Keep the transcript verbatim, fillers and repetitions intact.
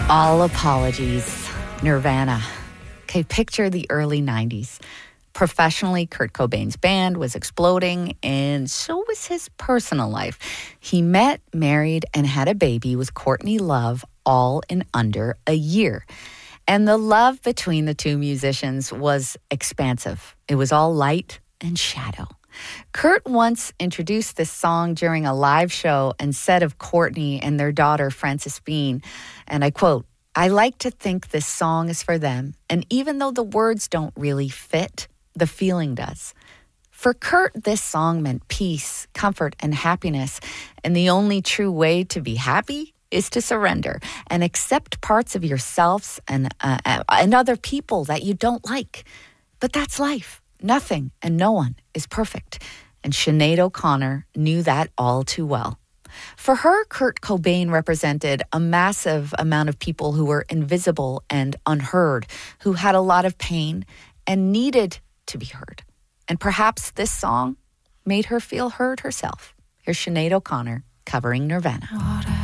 All apologies. Nirvana. Okay, picture the early nineties. Professionally, Kurt Cobain's band was exploding, and so was his personal life. He met, married, and had a baby with Courtney Love all in under a year. And the love between the two musicians was expansive. It was all light and shadow. Kurt once introduced this song during a live show and said of Courtney and their daughter, Frances Bean, and I quote, "I like to think this song is for them, and even though the words don't really fit, the feeling does." For Kurt, this song meant peace, comfort, and happiness, and the only true way to be happy is to surrender and accept parts of yourselves and, uh, and other people that you don't like. But that's life. Nothing and no one is perfect, and Sinead O'Connor knew that all too well. For her, Kurt Cobain represented a massive amount of people who were invisible and unheard, who had a lot of pain and needed to be heard. And perhaps this song made her feel heard herself. Here's Sinead O'Connor covering Nirvana.